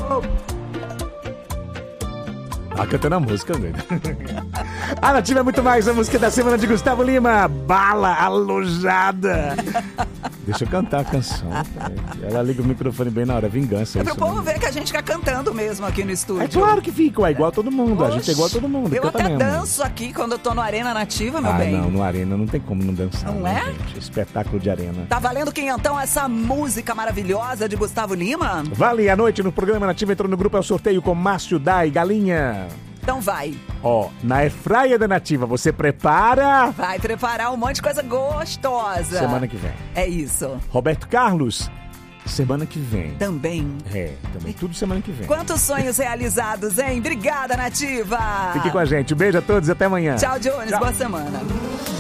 Ah, cantando a música, velho. A Nativa é muito mais a música da semana de Gustavo Lima. Bala alojada. Deixa eu cantar a canção. Ela liga o microfone bem na hora. Vingança. É pro povo ver que a gente fica cantando mesmo aqui no estúdio. É claro que fica, é igual a todo mundo. Oxe, a gente é igual a todo mundo. Eu canta até mesmo. danço aqui quando eu tô no Arena Nativa, meu bem. Não, no Arena não tem como não dançar. Não né, é? gente? Espetáculo de Arena. Tá valendo quinhentão essa música maravilhosa de Gustavo Lima? Vale a noite no programa Nativa. Entrou no grupo é o sorteio com Márcio Dai Galinha. Então vai. Ó, na airfryer da Nativa, você prepara... Vai preparar um monte de coisa gostosa. Semana que vem. É isso. Roberto Carlos, semana que vem. Também. Também tudo semana que vem. Quantos sonhos realizados, hein? Obrigada, Nativa. Fique com a gente. Um beijo a todos e até amanhã. Tchau, Jones. Tchau. Boa semana.